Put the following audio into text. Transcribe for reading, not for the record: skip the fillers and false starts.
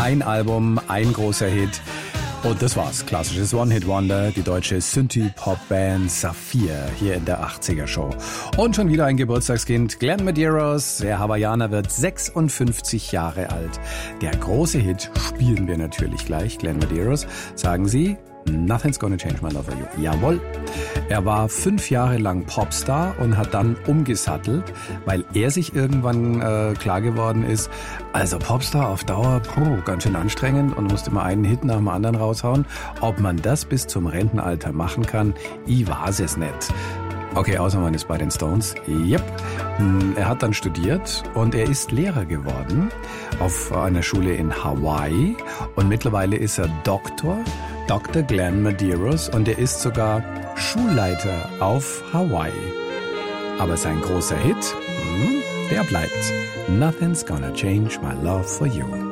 ein Album, ein großer Hit. Und das war's. Klassisches One-Hit-Wonder, die deutsche Synthie-Pop-Band Saphir hier in der 80er-Show. Und schon wieder ein Geburtstagskind, Glenn Medeiros, der Hawaiianer, wird 56 Jahre alt. Der große Hit spielen wir natürlich gleich. Glenn Medeiros, sagen Sie, Nothing's Gonna Change My Love For You. Jawohl. Er war 5 Jahre lang Popstar und hat dann umgesattelt, weil er sich irgendwann klar geworden ist, also Popstar auf Dauer, ganz schön anstrengend und musste mal einen Hit nach dem anderen raushauen. Ob man das bis zum Rentenalter machen kann, ich weiß es nicht. Okay, außer man ist bei den Stones. Yep. Er hat dann studiert und er ist Lehrer geworden auf einer Schule in Hawaii und mittlerweile ist er Dr. Glenn Medeiros und er ist sogar Schulleiter auf Hawaii. Aber sein großer Hit, der bleibt. Nothing's Gonna Change My Love For You.